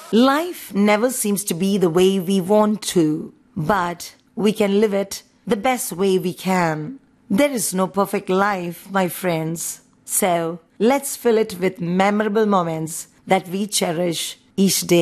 Life never seems to be the way we want to, but we can live it the best way we can. There is no perfect life, my friends. So let's fill it with memorable moments that we cherish each day.